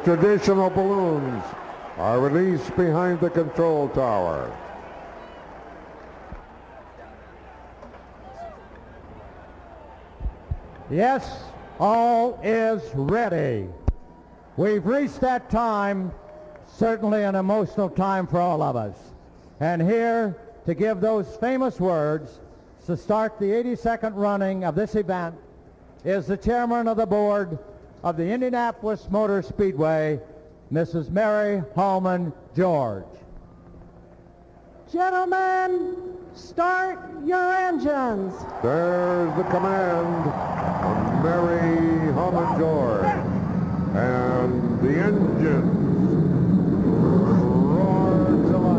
traditional balloons are released behind the control tower. Yes, all is ready. We've reached that time, certainly an emotional time for all of us. And here to give those famous words to start the 82nd running of this event is the chairman of the board of the Indianapolis Motor Speedway, Mrs. Mary Holman George. Gentlemen, start your engines. There's the command from Mary Holman George. And the engines roar to life.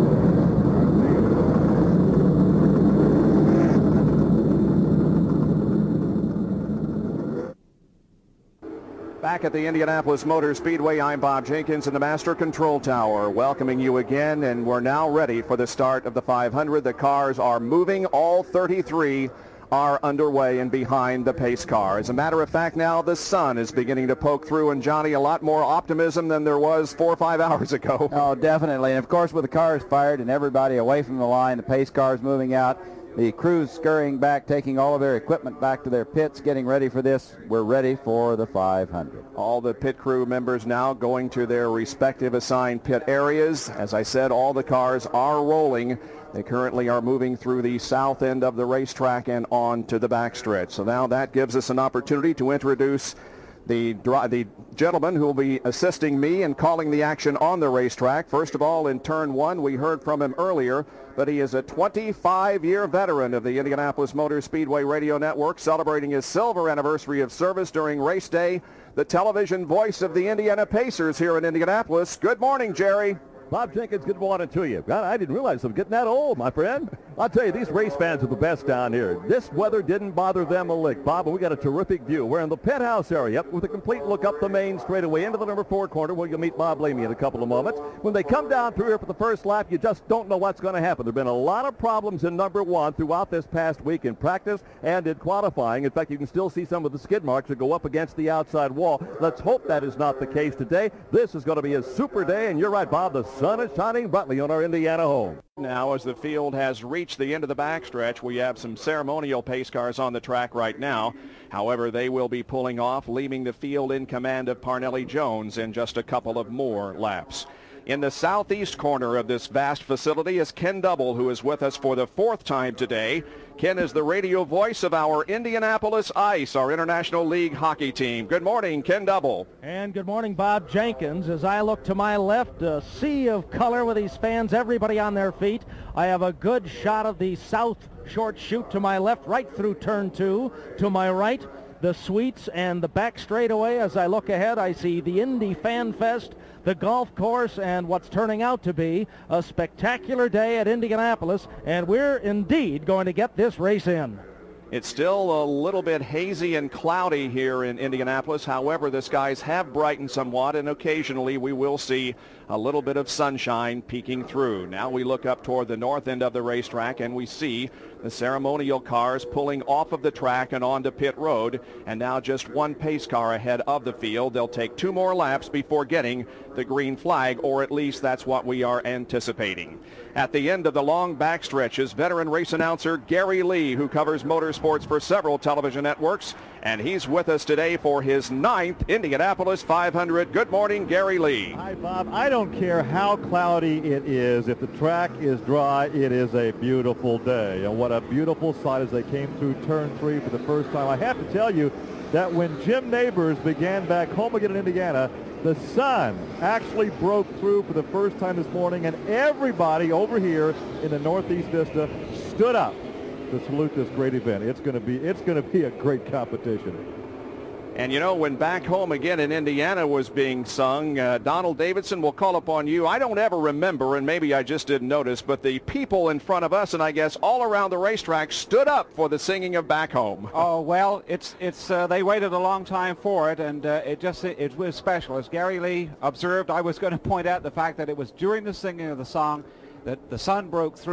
Back at the Indianapolis Motor Speedway, I'm Bob Jenkins in the Master Control Tower, welcoming you again, and we're now ready for the start of the 500. The cars are moving. All 33 are underway and behind the pace car. As a matter of fact, now the sun is beginning to poke through, and Johnny, a lot more optimism than there was 4 or 5 hours ago. Oh, definitely. And of course, with the cars fired and everybody away from the line, the pace cars moving out, the crews scurrying back, taking all of their equipment back to their pits, getting ready for this. We're ready for the 500. All the pit crew members now going to their respective assigned pit areas. As I said, all the cars are rolling. They currently are moving through the south end of the racetrack and on to the backstretch. So now that gives us an opportunity to introduce the gentleman who will be assisting me in calling the action on the racetrack. First of all, in turn one, we heard from him earlier, but he is a 25-year veteran of the Indianapolis Motor Speedway Radio Network, celebrating his silver anniversary of service during race day, the television voice of the Indiana Pacers here in Indianapolis. Good morning, Jerry. Bob Jenkins, good morning to you. God, I didn't realize I'm getting that old, my friend. I'll tell you, these race fans are the best down here. This weather didn't bother them a lick, Bob, and we got a terrific view. We're in the pit house area with a complete look up the main straightaway into the number 4 corner where you'll meet Bob Lamy in a couple of moments. When they come down through here for the first lap, you just don't know what's going to happen. There have been a lot of problems in number 1 throughout this past week in practice and in qualifying. In fact, you can still see some of the skid marks that go up against the outside wall. Let's hope that is not the case today. This is going to be a super day, and you're right, Bob, the sun is shining brightly on our Indiana home. Now, as the field has reached the end of the backstretch, we have some ceremonial pace cars on the track right now. However, they will be pulling off, leaving the field in command of Parnelli Jones in just a couple of more laps. In the southeast corner of this vast facility is Ken Double, who is with us for the 4th time today. Ken is the radio voice of our Indianapolis Ice, our International League hockey team. Good morning, Ken Double. And good morning, Bob Jenkins. As I look to my left, a sea of color with these fans, everybody on their feet. I have a good shot of the south short chute to my left, right through turn 2. To my right, the suites and the back straightaway. As I look ahead, I see the Indy Fan Fest, the golf course, and what's turning out to be a spectacular day at Indianapolis, and we're indeed going to get this race in. It's still a little bit hazy and cloudy here in Indianapolis. However, the skies have brightened somewhat, and occasionally we will see a little bit of sunshine peeking through. Now we look up toward the north end of the racetrack, and we see the ceremonial cars pulling off of the track and onto pit road, and now just one pace car ahead of the field. They'll take 2 more laps before getting the green flag, or at least that's what we are anticipating. At the end of the long backstretch is veteran race announcer Gary Lee, who covers motorsports for several television networks, and he's with us today for his 9th Indianapolis 500. Good morning, Gary Lee. Hi, Bob. I don't care how cloudy it is. If the track is dry, it is a beautiful day. And what a beautiful sight as they came through turn 3 for the first time. I have to tell you that when Jim Neighbors began back home again in Indiana, the sun actually broke through for the first time this morning, and everybody over here in the Northeast Vista stood up to salute this great event. It's going to be a great competition. And you know, when Back Home Again in Indiana was being sung, Donald Davidson, will call upon you. I don't ever remember, and maybe I just didn't notice, but the people in front of us, and I guess all around the racetrack, stood up for the singing of Back Home. Oh, well, it's they waited a long time for it, and it was special. As Gary Lee observed, I was going to point out the fact that it was during the singing of the song that the sun broke through.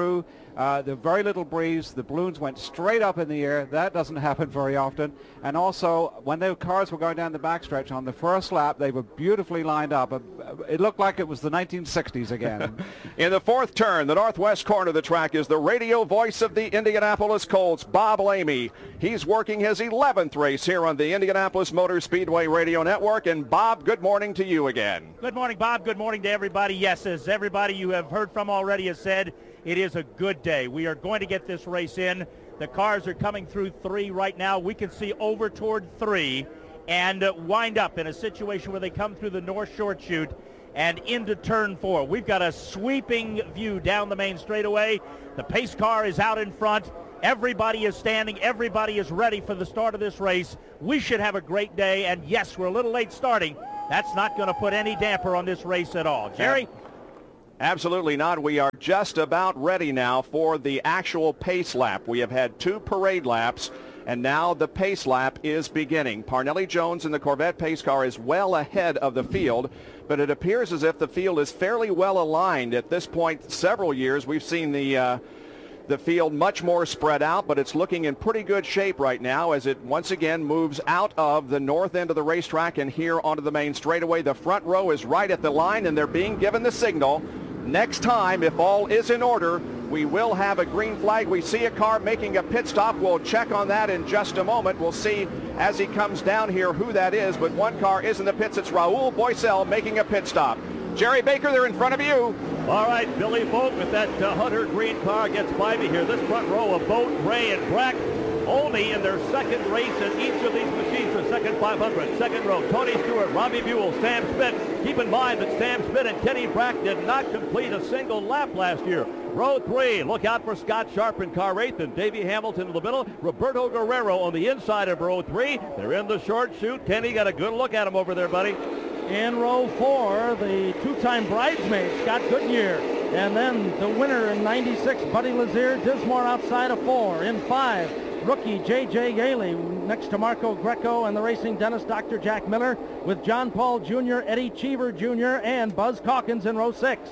The very little breeze, the balloons went straight up in the air. That doesn't happen very often. And also, when the cars were going down the backstretch on the first lap, they were beautifully lined up. It looked like it was the 1960s again. In the fourth turn, the northwest corner of the track is the radio voice of the Indianapolis Colts, Bob Lamy. He's working his 11th race here on the Indianapolis Motor Speedway Radio Network. And Bob, good morning to you again. Good morning, Bob. Good morning to everybody. Yes, as everybody you have heard from already has said, it is a good day. We are going to get this race in. The cars are coming through 3 right now. We can see over toward 3 and wind up in a situation where they come through the North Short Chute and into turn 4. We've got a sweeping view down the main straightaway. The pace car is out in front. Everybody is standing. Everybody is ready for the start of this race. We should have a great day. And yes, we're a little late starting. That's not going to put any damper on this race at all. Jerry? Absolutely not. We are just about ready now for the actual pace lap. We have had 2 parade laps, and now the pace lap is beginning. Parnelli Jones in the Corvette pace car is well ahead of the field, but it appears as if the field is fairly well aligned. At this point, several years, we've seen the field much more spread out, but it's looking in pretty good shape right now as it once again moves out of the north end of the racetrack and here onto the main straightaway. The front row is right at the line, and they're being given the signal. Next time, if all is in order, we will have a green flag. We see a car making a pit stop. We'll check on that in just a moment. We'll see as he comes down here who that is, but one car is in the pits. It's Raul Boesel making a pit stop. Jerry Baker, they're in front of you. All right, Billy Vogt with that Hunter green car gets by me here. This front row of Vogt, Ray, and Brack only in their second race in each of these machines, the second 500. Second row, Tony Stewart, Robbie Buell, Sam Schmidt. Keep in mind that Sam Schmidt and Kenny Brack did not complete a single lap last year. Row 3, look out for Scott Sharp in car 8, and Davey Hamilton in the middle. Roberto Guerrero on the inside of row 3. They're in the short chute. Kenny, got a good look at him over there, buddy. In row 4, the 2-time bridesmaid, Scott Goodyear. And then the winner in 96, Buddy Lazier. Dismore outside of 4. In 5, rookie J.J. Yaley next to Marco Greco and the racing dentist Dr. Jack Miller, with John Paul Jr., Eddie Cheever Jr., and Buzz Calkins in row 6.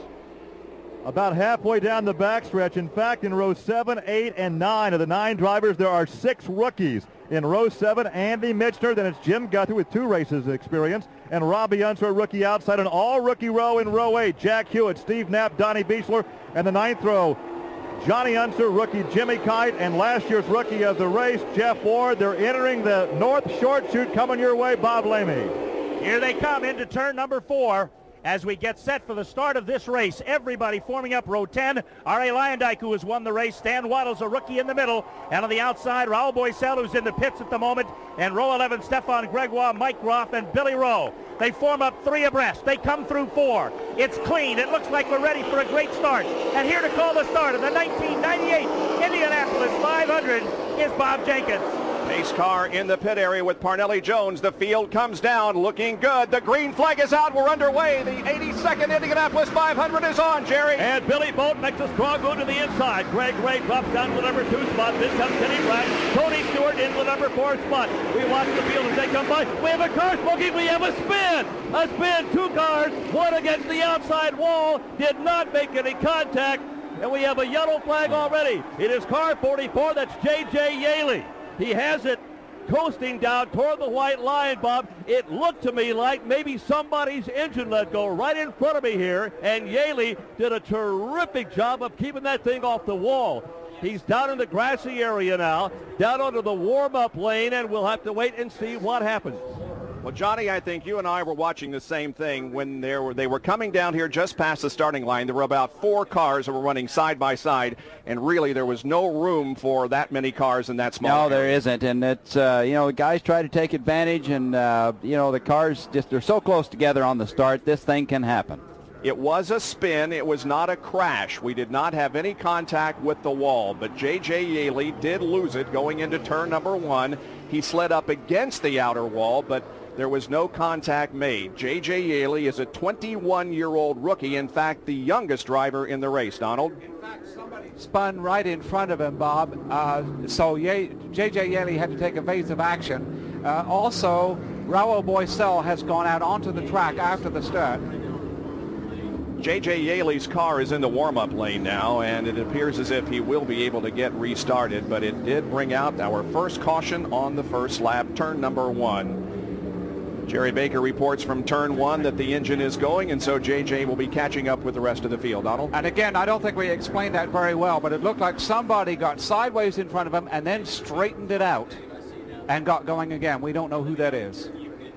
About halfway down the backstretch. In fact, in row 7, 8, and 9 of the 9 drivers, there are 6 rookies. In row 7, Andy Michner, then it's Jim Guthrie with 2 races experience, and Robbie Unser, a rookie outside. An all-rookie row in row 8, Jack Hewitt, Steve Knapp, Donnie Beechler, and the 9th row, Johnny Unser, rookie Jimmy Kite, and last year's rookie of the race, Jeff Ward. They're entering the North Short Chute. Coming your way, Bob Lamy. Here they come into turn number 4. As we get set for the start of this race, everybody forming up row 10. R.A. Lyondike, who has won the race. Stan Waddle's a rookie in the middle. And on the outside, Raul Boesel, who's in the pits at the moment. And row 11, Stefan Gregoire, Mike Groff, and Billy Rowe. They form up 3 abreast. They come through 4. It's clean. It looks like we're ready for a great start. And here to call the start of the 1998 Indianapolis 500 is Bob Jenkins. Pace car in the pit area with Parnelli Jones. The field comes down, looking good. The green flag is out. We're underway. The 82nd Indianapolis 500 is on, Jerry. And Billy Vogt makes a strong move to the inside. Greg Ray drops down to the number 2 spot. Then comes Kenny Brack. Tony Stewart into the number 4 spot. We watch the field as they come by. We have a car smoking. We have a spin. A spin. 2 cars. One against the outside wall. Did not make any contact. And we have a yellow flag already. It is car 44. That's J.J. Yaley. He has it coasting down toward the white line, Bob. It looked to me like maybe somebody's engine let go right in front of me here, and Yaley did a terrific job of keeping that thing off the wall. He's down in the grassy area now, down onto the warm-up lane, and we'll have to wait and see what happens. Well, Johnny, I think you and I were watching the same thing when they were coming down here just past the starting line. There were about 4 cars that were running side by side, and really there was no room for that many cars in that small area. No, there isn't, and it's, the guys try to take advantage, and, the cars they're so close together on the start, this thing can happen. It was a spin. It was not a crash. We did not have any contact with the wall, but J.J. Yaley did lose it going into turn number 1. He slid up against the outer wall, but there was no contact made. J.J. Yaley is a 21-year-old rookie, in fact, the youngest driver in the race. Donald? In fact, somebody spun right in front of him, Bob, so J.J. Yaley had to take evasive action. Also, Raul Boesel has gone out onto the track after the start. J.J. Yaley's car is in the warm-up lane now, and it appears as if he will be able to get restarted, but it did bring out our first caution on the first lap, turn number 1. Jerry Baker reports from turn 1 that the engine is going, and so J.J. will be catching up with the rest of the field. Donald? And again, I don't think we explained that very well, but it looked like somebody got sideways in front of him and then straightened it out and got going again. We don't know who that is.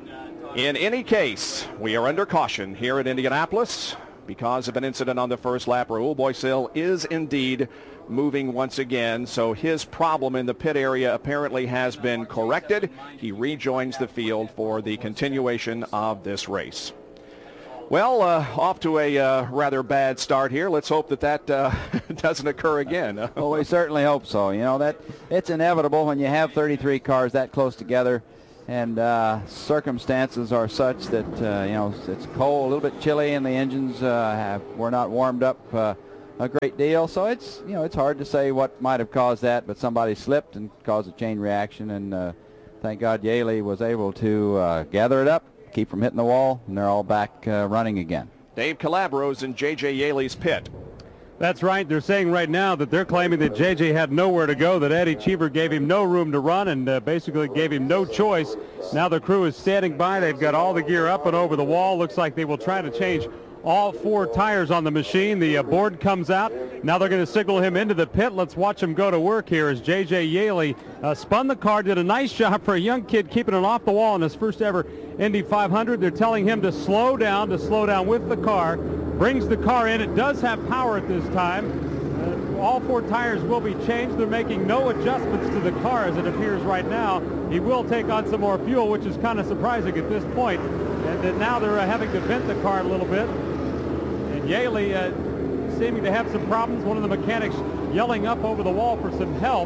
In any case, we are under caution here at Indianapolis because of an incident on the first lap. Raul Boesel is indeed moving once again, so his problem in the pit area apparently has been corrected. He rejoins the field for the continuation of this race. Well, off to a rather bad start here. Let's hope that doesn't occur again. Well, we certainly hope so. You know, that it's inevitable when you have 33 cars that close together. And circumstances are such that, you know, it's cold, a little bit chilly, and the engines were not warmed up a great deal. So it's, you know, it's hard to say what might have caused that, but somebody slipped and caused a chain reaction. And thank God Yaley was able to gather it up, keep from hitting the wall, and they're all back running again. Dave Calabro's in J.J. Yaley's pit. That's right. They're saying right now that they're claiming that J.J. had nowhere to go, that Eddie Cheever gave him no room to run and basically gave him no choice. Now the crew is standing by. They've got all the gear up and over the wall. Looks like they will try to change all 4 tires on the machine. The board comes out. Now they're going to signal him into the pit. Let's watch him go to work here as J.J. Yaley spun the car, did a nice job for a young kid keeping it off the wall in his first ever Indy 500. They're telling him to slow down with the car. Brings the car in. It does have power at this time. All 4 tires will be changed. They're making no adjustments to the car as it appears right now. He will take on some more fuel, which is kind of surprising at this point. And then now they're having to vent the car a little bit. And Yaley seeming to have some problems. One of the mechanics yelling up over the wall for some help.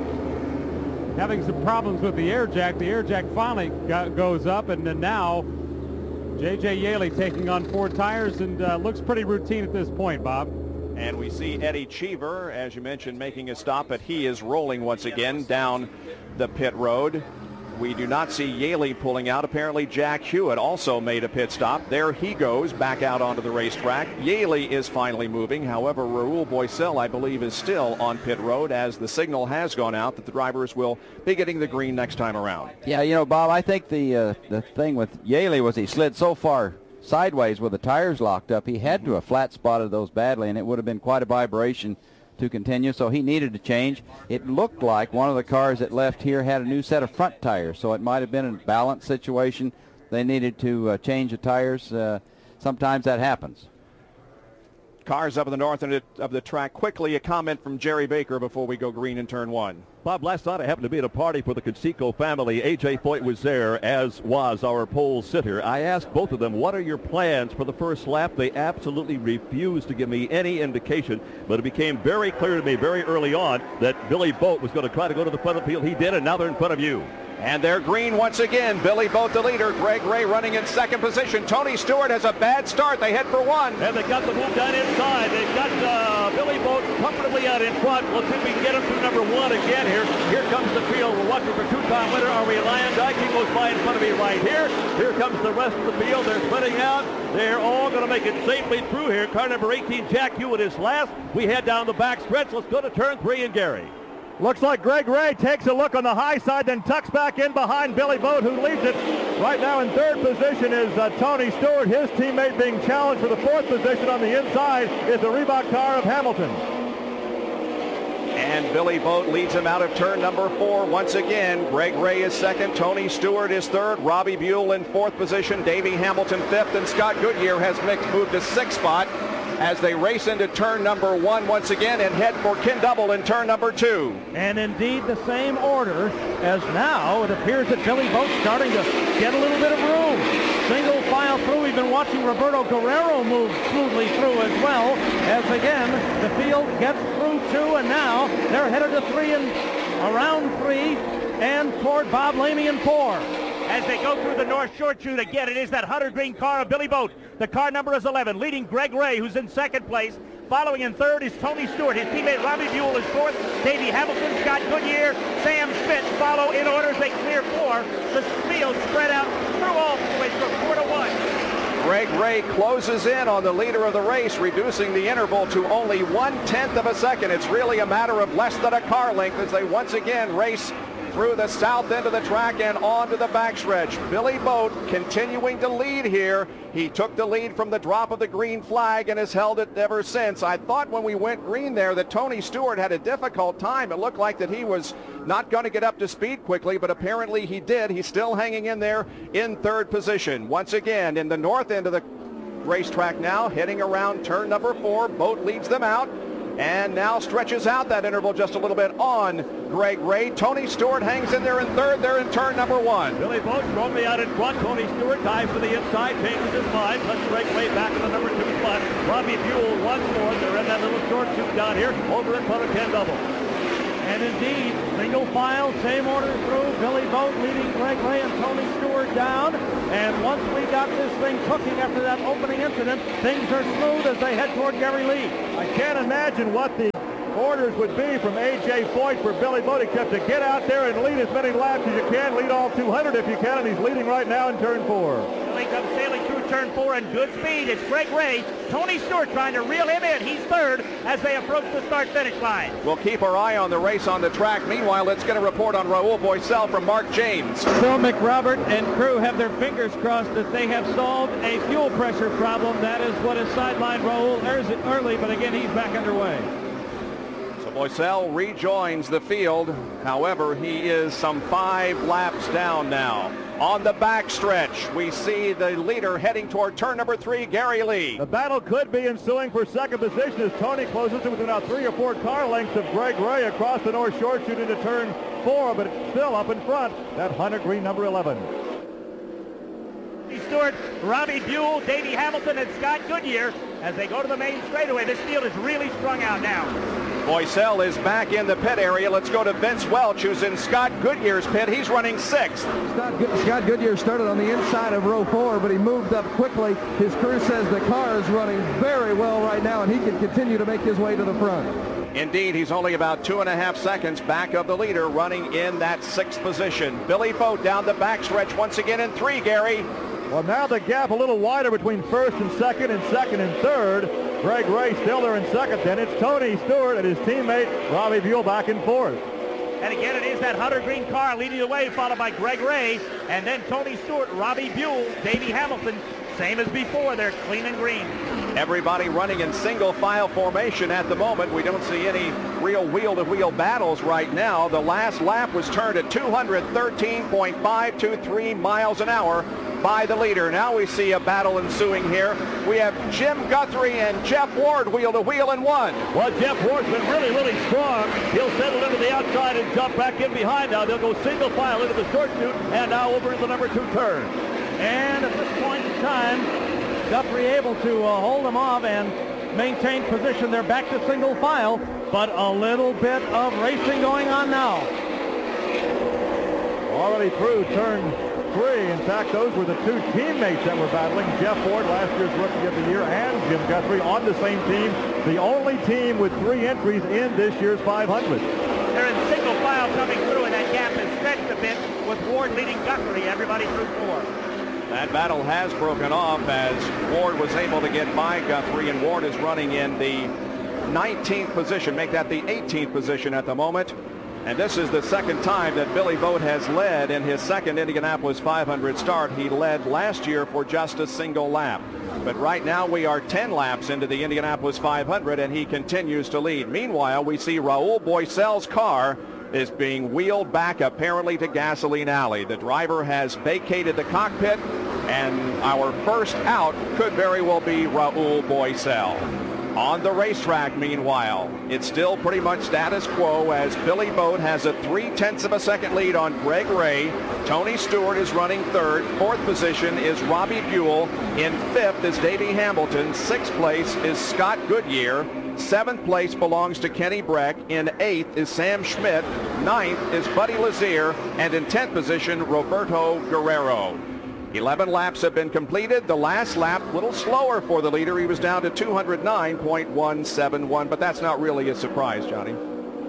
Having some problems with the air jack. The air jack finally goes up, and then now J.J. Yaley taking on 4 tires, and looks pretty routine at this point, Bob. And we see Eddie Cheever, as you mentioned, making a stop, but he is rolling once again down the pit road. We do not see Yaley pulling out. Apparently Jack Hewitt also made a pit stop. There he goes back out onto the racetrack. Yaley is finally moving. However, Raul Boesel, I believe, is still on pit road as the signal has gone out that the drivers will be getting the green next time around. Yeah, you know, Bob, I think the thing with Yaley was he slid so far sideways with the tires locked up, he had to have flat spotted those badly, and it would have been quite a vibration to continue, so he needed to change. It looked like one of the cars that left here had a new set of front tires, so it might have been a balance situation. They needed to change the tires. Sometimes that happens. Cars up in the north end of the track. Quickly, a comment from Jerry Baker before we go green in turn 1. Bob, last night I happened to be at a party for the Conseco family. A.J. Foyt was there, as was our pole sitter. I asked both of them, what are your plans for the first lap? They absolutely refused to give me any indication, but it became very clear to me very early on that Billy Boat was going to try to go to the front of the field. He did, and now they're in front of you. And they're green once again. Billy Boat the leader. Greg Ray running in second position. Tony Stewart has a bad start. They head for 1. And they got the move down inside. They've got Billy Boat comfortably out in front. We'll see if we can get him to number 1 again here. Here comes the field. We're watching for 2-time winner. Are we Lion Dyke? He goes by in front of me right here. Here comes the rest of the field. They're splitting out. They're all going to make it safely through here. Car number 18, Jack Hewitt, is last. We head down the back stretch. Let's go to turn 3 and Gary. Looks like Greg Ray takes a look on the high side, then tucks back in behind Billy Boat, who leads it. Right now in third position is Tony Stewart. His teammate being challenged for the 4th position on the inside is the Reebok car of Hamilton. And Billy Boat leads him out of turn number 4 once again. Greg Ray is second. Tony Stewart is third. Robbie Buell in 4th position. Davey Hamilton 5th. And Scott Goodyear has moved to 6th spot as they race into turn number 1 once again and head for Ken Double in turn number 2. And indeed the same order as now. It appears that Billy Boat's starting to get a little bit of room. Single file through. We've been watching Roberto Guerrero move smoothly through as well, as again the field gets through 2, and now they're headed to 3 and around 3 and toward Bob Lamey in 4. As they go through the North Short Chute again, it is that Hunter Green car of Billy Boat. The car number is 11, leading Greg Ray, who's in second place. Following in third is Tony Stewart. His teammate Robbie Buell is fourth. Davey Hamilton, Scott Goodyear, Sam Schmidt follow in order as they clear 4. The field spread out through all the way from 4 to 1. Greg Ray closes in on the leader of the race, reducing the interval to only 1/10 of a second. It's really a matter of less than a car length as they once again race through the south end of the track and onto the backstretch. Billy Boat continuing to lead here. He took the lead from the drop of the green flag and has held it ever since. I thought when we went green there that Tony Stewart had a difficult time. It looked like that he was not going to get up to speed quickly, but apparently he did. He's still hanging in there in third position. Once again, in the north end of the racetrack now, heading around turn number 4. Boat leads them out and now stretches out that interval just a little bit on Greg Ray. Tony Stewart hangs in there in third. They're in turn number 1. Billy Boat strongly out in front. Tony Stewart dives to the inside, changes his mind, puts Greg Ray back in the number 2 spot. Robbie Buell 1-4. They're in that little short chute down here, over in front of Ken Double. And indeed, single file, same order through. Billy Boat leading Greg Ray and Tony Stewart down. And once we got this thing cooking after that opening incident, things are smooth as they head toward Gary Lee. I can't imagine what the orders would be from A.J. Foyt for Billy Boat except to get out there and lead as many laps as you can, lead all 200 if you can, and he's leading right now in turn 4. Billy comes sailing through turn 4 in good speed. It's Greg Ray. Tony Stewart trying to reel him in. He's third as they approach the start-finish line. We'll keep our eye on the race on the track. Meanwhile, let's get a report on Raul Boesel from Mark James. Phil McRobert and crew have their fingers crossed that they have solved a fuel pressure problem. That is what has sidelined Raul early, but again, he's back underway. Boesel rejoins the field. However, he is some 5 laps down now. On the backstretch, we see the leader heading toward turn number 3, Gary Lee. The battle could be ensuing for second position as Tony closes to within about 3 or 4 car lengths of Greg Ray across the north short chute into turn 4, but it's still up in front. That Hunter Green number 11. Stewart, Robbie Buell, Davey Hamilton, and Scott Goodyear as they go to the main straightaway. This field is really strung out now. Boesel is back in the pit area. Let's go to Vince Welch, who's in Scott Goodyear's pit. He's running 6th. Scott Goodyear started on the inside of row 4, but he moved up quickly. His crew says the car is running very well right now, and he can continue to make his way to the front. Indeed, he's only about 2.5 seconds back of the leader, running in that 6th position. Billy Boat down the backstretch once again in 3, Gary. Well, now the gap a little wider between first and second and third. Greg Ray still there in second. Then it's Tony Stewart and his teammate Robbie Buell back in 4th. And again, it is that Hunter Green car leading the way, followed by Greg Ray, and then Tony Stewart, Robbie Buell, Davey Hamilton. Same as before, they're clean and green. Everybody running in single file formation at the moment. We don't see any real wheel-to-wheel battles right now. The last lap was turned at 213.523 miles an hour by the leader. Now we see a battle ensuing here. We have Jim Guthrie and Jeff Ward wheel-to-wheel in 1. Well, Jeff Ward's been really, really strong. He'll settle into the outside and jump back in behind now. They'll go single file into the short chute and now over into the number 2 turn. And at this point in time, Guthrie able to hold them off and maintain position. They're back to single file, but a little bit of racing going on now. Already through turn 3. In fact, those were the 2 teammates that were battling. Jeff Ward, last year's Rookie of the Year, and Jim Guthrie on the same team. The only team with 3 entries in this year's 500. They're in single file coming through, and that gap is stretched a bit with Ward leading Guthrie, everybody through 4. That battle has broken off as Ward was able to get by Guthrie, and Ward is running in the 19th position, make that the 18th position at the moment. And this is the second time that Billy Boat has led in his second Indianapolis 500 start. He led last year for just a single lap. But right now we are 10 laps into the Indianapolis 500, and he continues to lead. Meanwhile, we see Raul Boesel's car is being wheeled back apparently to Gasoline Alley. The driver has vacated the cockpit, and our first out could very well be Raul Boesel. On the racetrack, meanwhile, it's still pretty much status quo as Billy Boat has a 0.3 of a second lead on Greg Ray. Tony Stewart is running 3rd. 4th position is Robbie Buell. In 5th is Davey Hamilton. 6th place is Scott Goodyear. 7th place belongs to Kenny Breck. In 8th is Sam Schmidt. 9th is Buddy Lazier. And in 10th position, Roberto Guerrero. 11 laps have been completed. The last lap, a little slower for the leader. He was down to 209.171, but that's not really a surprise, Johnny.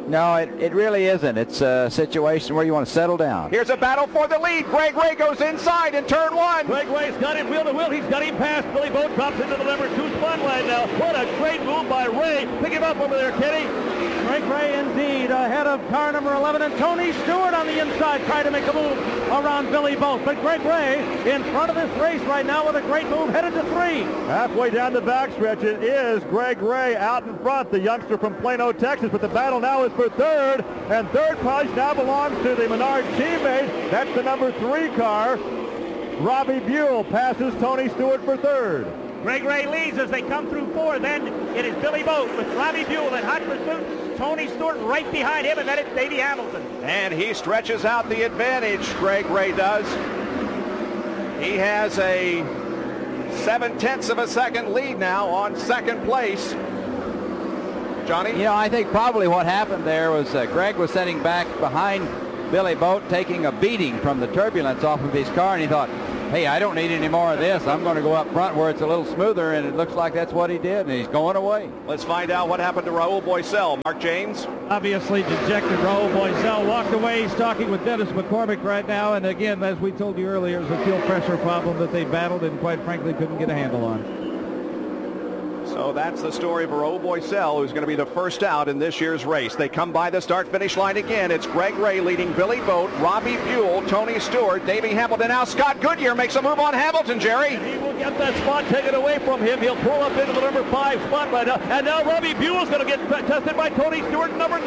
No, it really isn't. It's a situation where you want to settle down. Here's a battle for the lead. Greg Ray goes inside in turn one. Greg Ray's got him wheel to wheel. He's got him past. Billy Boat drops into the number 2 spot line now. What a great move by Ray. Pick him up over there, Kenny. Greg Ray indeed ahead of car number 11, and Tony Stewart on the inside trying to make a move around Billy Boat. But Greg Ray in front of this race right now with a great move headed to 3. Halfway down the backstretch, it is Greg Ray out in front, the youngster from Plano, Texas. But the battle now is for third, and third place now belongs to the Menard teammate. That's the number 3 car. Robbie Buell passes Tony Stewart for third. Greg Ray leads as they come through 4. Then it is Billy Boat with Robbie Buell in hot pursuit. Tony Stewart right behind him, and then it's Davey Hamilton. And he stretches out the advantage, Greg Ray does. He has a 0.7 of a second lead now on second place. Johnny? You know, I think probably what happened there was Greg was sitting back behind Billy Boat, taking a beating from the turbulence off of his car, and he thought, hey, I don't need any more of this. I'm going to go up front where it's a little smoother, and it looks like that's what he did, and he's going away. Let's find out what happened to Raul Boisel. Mark James? Obviously dejected Raul Boisel walked away. He's talking with Dennis McCormick right now, and again, as we told you earlier, it was a fuel pressure problem that they battled and quite frankly couldn't get a handle on. So that's the story of Raul Boisel, who's going to be the first out in this year's race. They come by the start-finish line again. It's Greg Ray leading Billy Boat, Robbie Buell, Tony Stewart, Davey Hamilton. Now Scott Goodyear makes a move on Hamilton, Jerry. He will get that spot taken away from him. He'll pull up into the number 5 spot right now. And now Robbie Buell's going to get tested by Tony Stewart, number 2.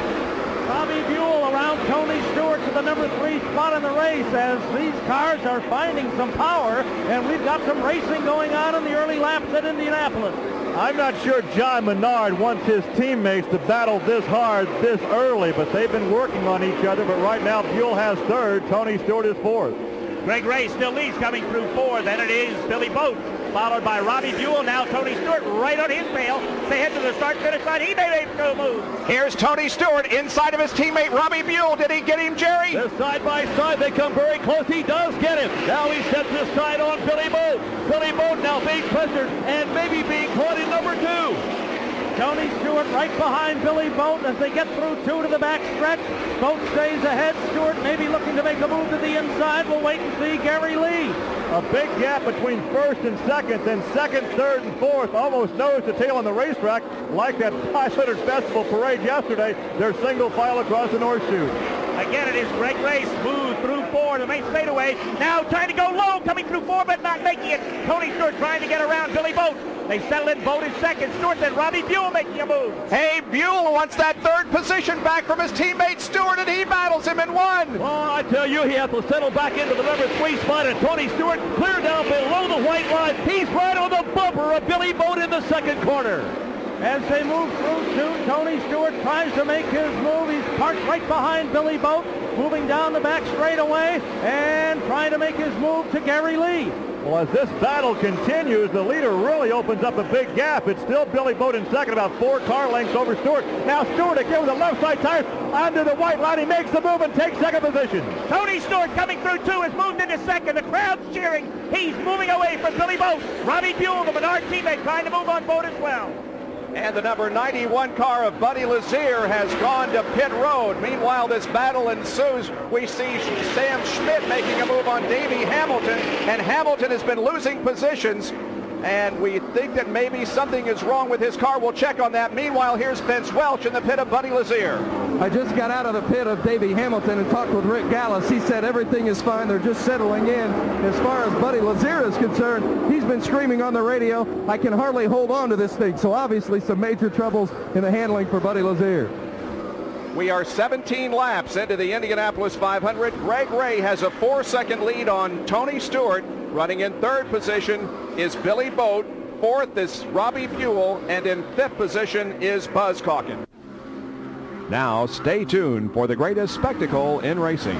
Robbie Buell around Tony Stewart to the number 3 spot in the race as these cars are finding some power, and we've got some racing going on in the early laps at Indianapolis. I'm not sure John Menard wants his teammates to battle this hard this early, but they've been working on each other. But right now, Buell has third. Tony Stewart is fourth. Greg Ray still leads coming through 4. Then it is Billy Boat, followed by Robbie Buell. Now Tony Stewart right on his tail. They head to the start-finish line. He made a move. Here's Tony Stewart inside of his teammate Robbie Buell. Did he get him, Jerry? They're side by side. They come very close. He does get him. Now he sets his side on Billy Boat. Billy Boat now being pressured and maybe being caught in number 2. Tony Stewart right behind Billy Boat as they get through 2 to the back stretch. Boat stays ahead. Stewart maybe looking to make a move to the inside. We'll wait and see. Gary Lee. A big gap between first and second, then second, third, and fourth. Almost nose to tail on the racetrack, like that 500 Festival parade yesterday. They're single file across the North Chute. Again, it is Greg Ray smooth through 4 to main straightaway. Now trying to go low, coming through 4, but not making it. Tony Stewart trying to get around Billy Boat. They settle in. Boat in second. Stewart, then Robbie Buell making a move. Hey, Buell wants that third position back from his teammate Stewart, and he battles him in 1. Well, I tell you, he has to settle back into the number 3 spot, and Tony Stewart clear down below the white line. He's right on the bumper of Billy Boat in the second corner. As they move through 2, Tony Stewart tries to make his move. He's parked right behind Billy Boat, moving down the back straightaway and trying to make his move to Gary Lee. Well, as this battle continues, the leader really opens up a big gap. It's still Billy Boat in second, about 4 car lengths over Stewart. Now Stewart again with the left side tire under the white line. He makes the move and takes second position. Tony Stewart coming through 2 has moved into second. The crowd's cheering. He's moving away from Billy Boat. Robbie Buell, the Menard teammate, trying to move on Boat as well. And the number 91 car of Buddy Lazier has gone to pit road. Meanwhile, this battle ensues. We see Sam Schmidt making a move on Davey Hamilton, and Hamilton has been losing positions, and we think that maybe something is wrong with his car. We'll check on that. Meanwhile, here's Vince Welch in the pit of Buddy Lazier. I just got out of the pit of Davey Hamilton and talked with Rick Gallis. He said everything is fine. They're just settling in. As far as Buddy Lazier is concerned, he's been screaming on the radio, I can hardly hold on to this thing. So obviously some major troubles in the handling for Buddy Lazier. We are 17 laps into the Indianapolis 500. Greg Ray has a 4-second lead on Tony Stewart. Running in third position is Billy Boat. Fourth is Robbie Buell. And in fifth position is Buzz Calkin. Now stay tuned for the greatest spectacle in racing.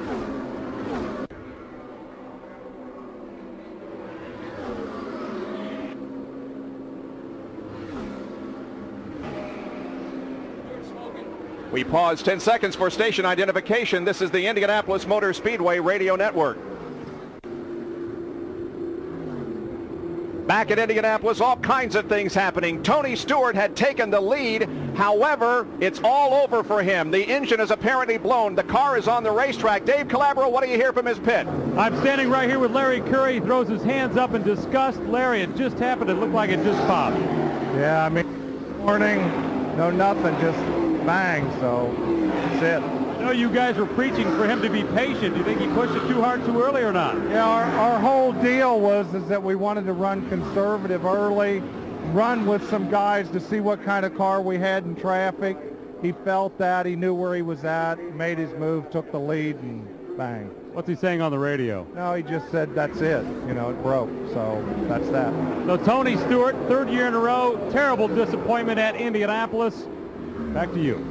We pause 10 seconds for station identification. This is the Indianapolis Motor Speedway Radio Network. Back at Indianapolis, all kinds of things happening. Tony Stewart had taken the lead. However, it's all over for him. The engine is apparently blown. The car is on the racetrack. Dave Calabro, what do you hear from his pit? I'm standing right here with Larry Curry. He throws his hands up in disgust. Larry, it just happened. It looked like it just popped. Yeah, I mean, morning, no nothing, just bang, so that's it. I know you guys were preaching for him to be patient. Do you think he pushed it too hard too early or not? Yeah, our whole deal is that we wanted to run conservative early, run with some guys to see what kind of car we had in traffic. He felt that. He knew where he was at, made his move, took the lead, and bang. What's he saying on the radio? No, he just said that's it. You know, it broke, so that's that. So Tony Stewart, third year in a row, terrible disappointment at Indianapolis. Back to you.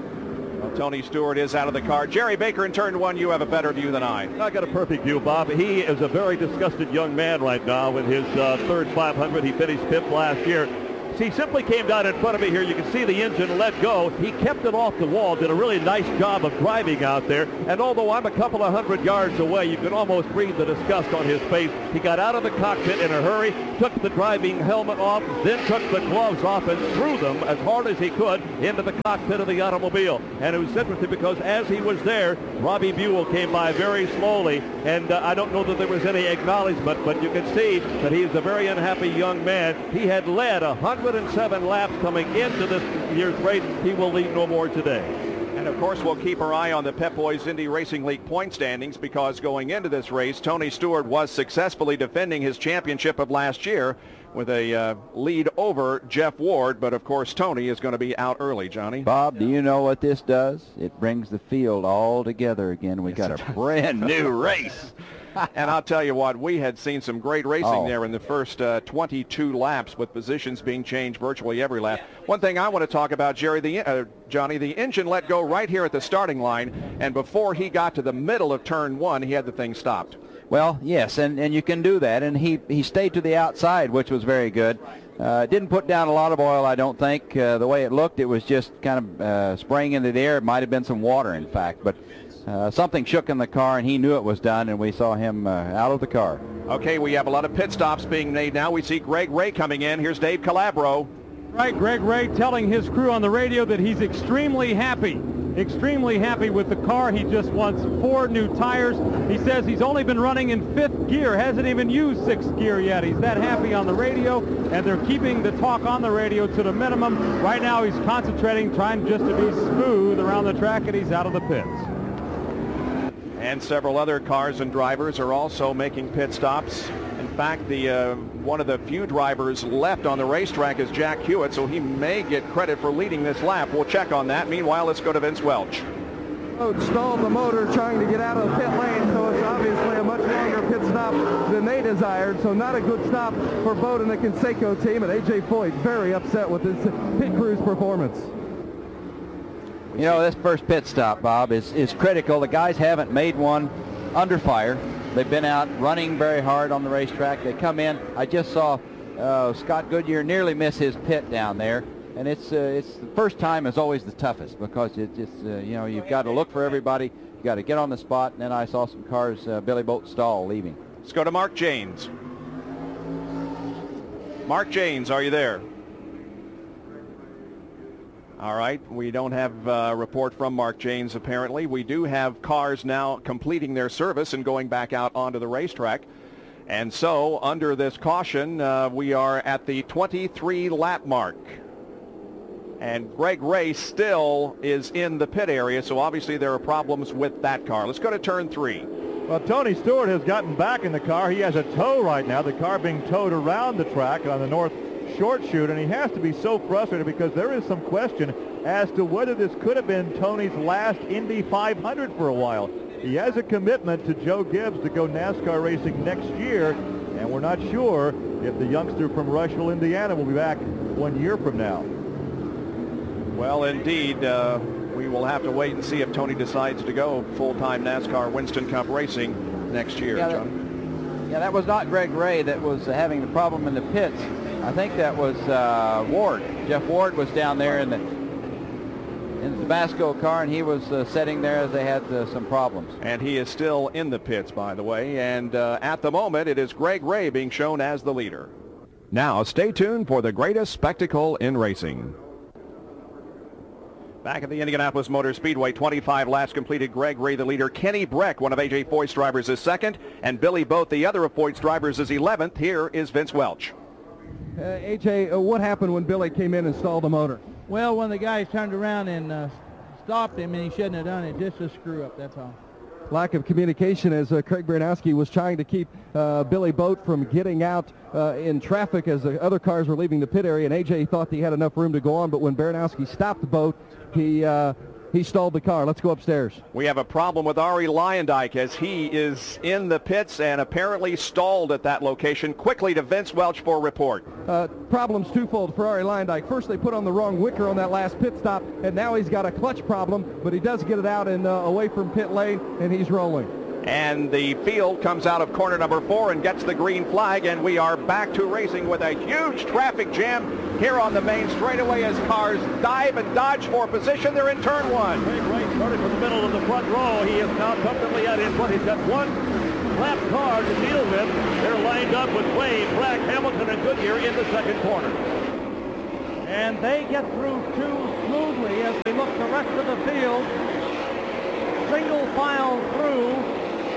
Well, Tony Stewart is out of the car. Jerry Baker in turn one, you have a better view than I. I got a perfect view, Bob. He is a very disgusted young man right now with his third 500. He finished fifth last year. He simply came down in front of me here. You can see the engine let go. He kept it off the wall, did a really nice job of driving out there. And although I'm a couple of hundred yards away, you can almost read the disgust on his face. He got out of the cockpit in a hurry, took the driving helmet off, then took the gloves off and threw them as hard as he could into the cockpit of the automobile. And it was interesting because as he was there, Robbie Buell came by very slowly. And I don't know that there was any acknowledgement, but you can see that he's a very unhappy young man. He had led 107 laps coming into this year's race. He will lead no more today. And of course, we'll keep our eye on the Pep Boys Indy Racing League point standings because going into this race, Tony Stewart was successfully defending his championship of last year with a lead over Jeff Ward. But of course, Tony is going to be out early, Johnny. Bob, do you know what this does? It brings the field all together again. We got a brand new race. And I'll tell you what, we had seen some great racing there in the first 22 laps with positions being changed virtually every lap. One thing I want to talk about, Jerry, Johnny, the engine let go right here at the starting line, and before he got to the middle of turn one, he had the thing stopped. Well, yes, and you can do that, and he stayed to the outside, which was very good. Didn't put down a lot of oil, I don't think. The way it looked, it was just kind of spraying into the air. It might have been some water, in fact, but something shook in the car, and he knew it was done, and we saw him out of the car. Okay, we have a lot of pit stops being made now. We see Greg Ray coming in. Here's Dave Calabro. Right, Greg Ray telling his crew on the radio that he's extremely happy with the car. He just wants 4 new tires. He says he's only been running in 5th gear, hasn't even used 6th gear yet. He's that happy on the radio, and they're keeping the talk on the radio to the minimum. Right now he's concentrating, trying just to be smooth around the track, and he's out of the pits. And several other cars and drivers are also making pit stops. In fact, one of the few drivers left on the racetrack is Jack Hewitt, so he may get credit for leading this lap. We'll check on that. Meanwhile, let's go to Vince Welch. Stalled the motor trying to get out of the pit lane, so it's obviously a much longer pit stop than they desired, so not a good stop for Bode and the Conseco team, and A.J. Foyt very upset with his pit crew's performance. You know, this first pit stop, Bob, is critical. The guys haven't made one under fire. They've been out running very hard on the racetrack. They come in. I just saw Scott Goodyear nearly miss his pit down there. And it's the first time is always the toughest because you know, you've got to look for everybody. You've got to get on the spot. And then I saw some cars, Billy Boat stall, leaving. Let's go to Mark Janes. Mark Janes, are you there? All right, we don't have a report from Mark Janes, apparently. We do have cars now completing their service and going back out onto the racetrack. And so, under this caution, we are at the 23-lap mark. And Greg Ray still is in the pit area, so obviously there are problems with that car. Let's go to turn 3. Well, Tony Stewart has gotten back in the car. He has a tow right now, the car being towed around the track on the north short chute, and he has to be so frustrated because there is some question as to whether this could have been Tony's last Indy 500 for a while. He has a commitment to Joe Gibbs to go NASCAR racing next year, and we're not sure if the youngster from Rushville, Indiana will be back 1 year from now. Well, indeed, we will have to wait and see if Tony decides to go full-time NASCAR Winston Cup racing next year, John. That was not Greg Ray that was having the problem in the pits. I think that was Ward. Jeff Ward was down there in the Tabasco car, and he was sitting there as they had some problems. And he is still in the pits, by the way. And at the moment, it is Greg Ray being shown as the leader. Now stay tuned for the greatest spectacle in racing. Back at the Indianapolis Motor Speedway, 25 laps completed. Greg Ray, the leader. Kenny Breck, one of A.J. Foyt's drivers, is second. And Billy Boat, the other of Foyt's drivers, is 11th. Here is Vince Welch. A.J., what happened when Billy came in and stalled the motor? Well, when the guys turned around and stopped him, and he shouldn't have done it, just a screw-up, that's all. Lack of communication as Craig Baranowski was trying to keep Billy Boat from getting out in traffic as the other cars were leaving the pit area, and A.J. thought he had enough room to go on, but when Baranowski stopped the boat, he stalled the car. Let's go upstairs. We have a problem with Ari Lyondike as he is in the pits and apparently stalled at that location. Quickly to Vince Welch for a report. Problems twofold for Ari Lyondike. First, they put on the wrong wicker on that last pit stop, and now he's got a clutch problem, but he does get it out and away from pit lane, and he's rolling. And the field comes out of corner number 4 and gets the green flag, and we are back to racing with a huge traffic jam here on the main straightaway as cars dive and dodge for position. They're in turn 1. Greg Ray started from the middle of the front row. He is now comfortably out in front. He's got one lap car to deal with. They're lined up with Wade, Black, Hamilton, and Goodyear in the second corner. And they get through too smoothly as they look the rest of the field. Single file through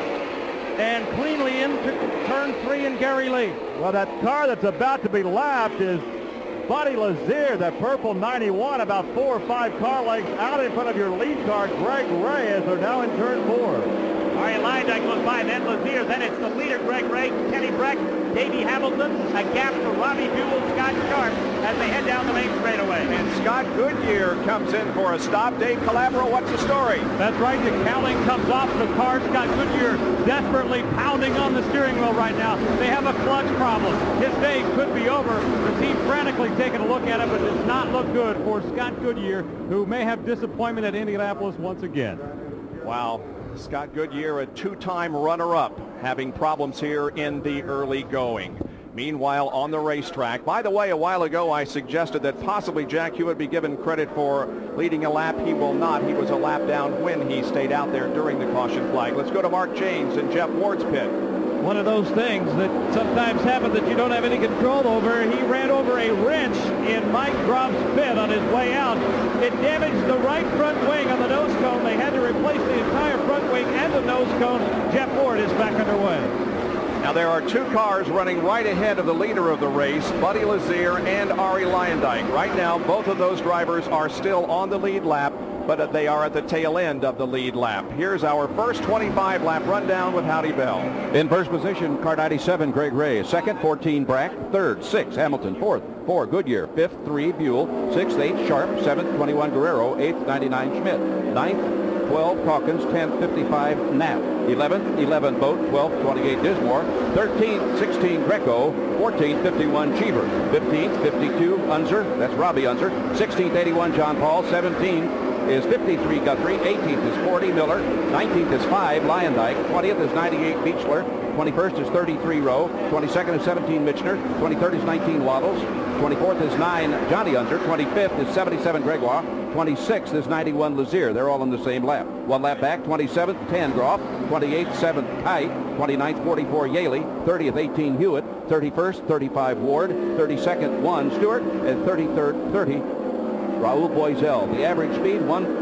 and cleanly into turn 3 and Gary Lee. Well, that car that's about to be lapped is Buddy Lazier, that purple 91, about 4 or 5 car lengths out in front of your lead car, Greg Ray, as they're now in turn 4. Ari Lyondike goes by, then Lazier, then it's the leader, Greg Ray, Kenny Breck, Davey Hamilton, a gap to Robbie Buell, Scott Sharp, as they head down the main straightaway. And Scott Goodyear comes in for a stop. Dave Calabro, what's the story? That's right, the cowling comes off the car. Scott Goodyear desperately pounding on the steering wheel right now. They have a clutch problem. His day could be over. The team frantically taking a look at it, but does not look good for Scott Goodyear, who may have disappointment at Indianapolis once again. Wow. Scott Goodyear, a 2-time runner-up, having problems here in the early going. Meanwhile, on the racetrack, by the way, a while ago I suggested that possibly Jack Hewitt be given credit for leading a lap. He will not. He was a lap down when he stayed out there during the caution flag. Let's go to Mark James in Jeff Ward's pit. One of those things that sometimes happen that you don't have any control over. He ran over a wrench in Mike Dropp's pit on his way out. It damaged the right front wing on the nose cone. They had to replace the entire front wing and the nose cone. Jeff Ward is back underway. Now there are 2 cars running right ahead of the leader of the race, Buddy Lazier and Ari Lyondike. Right now, both of those drivers are still on the lead lap, but they are at the tail end of the lead lap. Here's our first 25-lap rundown with Howdy Bell. In first position, car 97, Greg Ray. Second, 14, Brack. Third, 6, Hamilton. Fourth, 4, Goodyear. Fifth, 3, Buell. Sixth, 8, Sharp. Seventh, 21, Guerrero. Eighth, 99, Schmidt. Ninth, 12, Calkins. 10th, 55, Knapp. 11th, 11, Boat. 12th, 28, Dismore. 13th, 16, Greco. 14th, 51, Cheever. 15th, 52, Unser. That's Robbie Unser. 16th, 81, John Paul. 17th is 53, Guthrie. 18th is 40, Miller. 19th is 5, Lyondike. 20th is 98, Beechler. 21st is 33, Rowe. 22nd is 17, Michener. 23rd is 19, Waddles. 24th is 9, Johnny Unser. 25th is 77, Gregoire. 26th is 91, Lazier. They're all in the same lap. One lap back, 27th, 10, Groff. 28th, 7th, Kite. 29th, 44, Yaley. 30th, 18, Hewitt. 31st, 35, Ward. 32nd, 1, Stewart. And 33rd, 30, Raul Boisel. The average speed,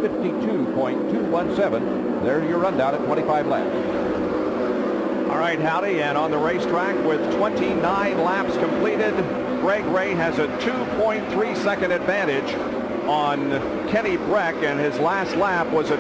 152.217. There's your rundown at 25 laps. All right, Howdy, and on the racetrack with 29 laps completed, Greg Ray has a 2.3-second advantage on Kenny Breck, and his last lap was a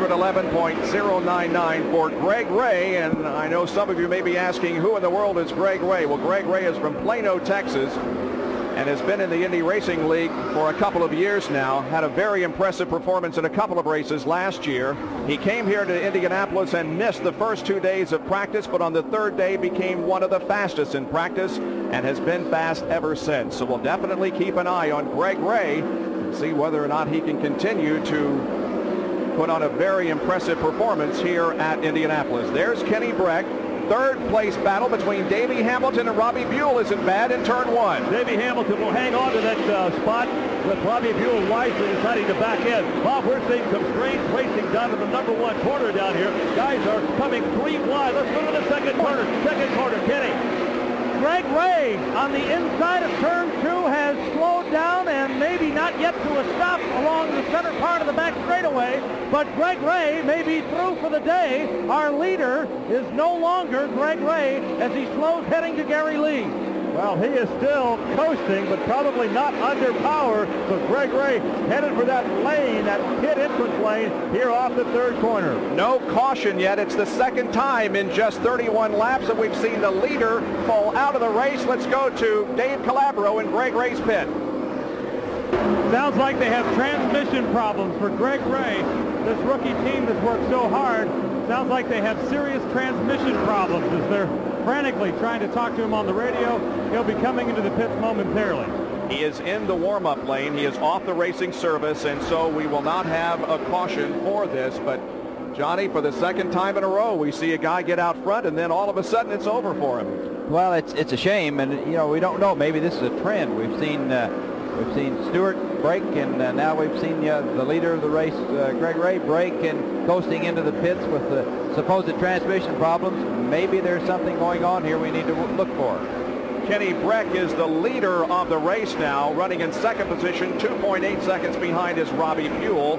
211.099 for Greg Ray. And I know some of you may be asking, who in the world is Greg Ray? Well, Greg Ray is from Plano, Texas, and has been in the Indy Racing League for a couple of years now. Had a very impressive performance in a couple of races last year. He came here to Indianapolis and missed the first 2 days of practice, but on the third day became one of the fastest in practice and has been fast ever since. So we'll definitely keep an eye on Greg Ray and see whether or not he can continue to put on a very impressive performance here at Indianapolis. There's Kenny Breck. Third place battle between Davey Hamilton and Robbie Buell isn't bad in turn 1. Davey Hamilton will hang on to that spot with Robbie Buell wisely deciding to back in. Bob, we're seeing some strange racing down to the number 1 corner down here. Guys are coming 3 wide. Let's go to the second corner. Second corner, Kenny. Greg Ray on the inside of turn 2 has slowed down and maybe not yet to a stop along the center part of the back straightaway, but Greg Ray may be through for the day. Our leader is no longer Greg Ray as he slows heading to Gary Lee. Well, he is still coasting, but probably not under power. So Greg Ray headed for that lane, that pit entrance lane here off the third corner. No caution yet. It's the second time in just 31 laps that we've seen the leader fall out of the race. Let's go to Dave Calabro in Greg Ray's pit. Sounds like they have transmission problems for Greg Ray. This rookie team that's worked so hard, sounds like they have serious transmission problems as they're frantically trying to talk to him on the radio. He'll be coming into the pits momentarily. He is in the warm-up lane. He is off the racing service, and so we will not have a caution for this. But, Johnny, for the second time in a row, we see a guy get out front, and then all of a sudden it's over for him. Well, it's a shame, and, you know, we don't know. Maybe this is a trend. We've seen Stewart break, and now we've seen the leader of the race, Greg Ray, break and coasting into the pits with the supposed transmission problems. Maybe there's something going on here we need to look for. Kenny Breck is the leader of the race now, running in second position, 2.8 seconds behind is Robbie Buell.